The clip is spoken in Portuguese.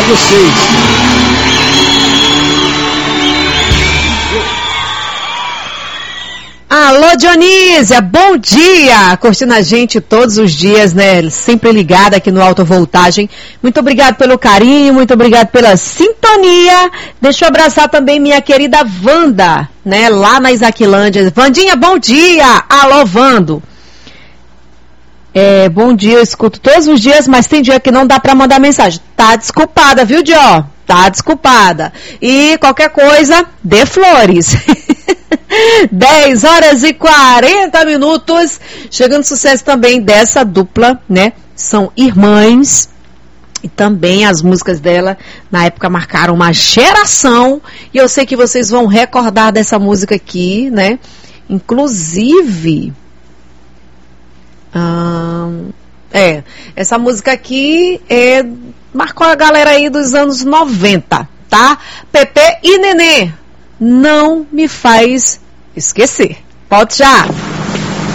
vocês. Alô, Dionísia, bom dia! Curtindo a gente todos os dias, né? Sempre ligada aqui no Alta Voltagem. Muito obrigado pelo carinho, muito obrigado pela sintonia. Deixa eu abraçar também minha querida Wanda, né? Lá na Isaquilândia. Vandinha, bom dia! Alô, Vando. Bom dia, eu escuto todos os dias, mas tem dia que não dá pra mandar mensagem. Tá desculpada, viu, Dio? Tá desculpada. E qualquer coisa, dê flores. 10 horas e 40 minutos. Chegando sucesso também dessa dupla, né? São irmãs. E também as músicas dela, na época, marcaram uma geração. E eu sei que vocês vão recordar dessa música aqui, né? Inclusive... essa música aqui marcou a galera aí dos anos 90, tá? Pepe e Nenê, não me faz esquecer. Pode já!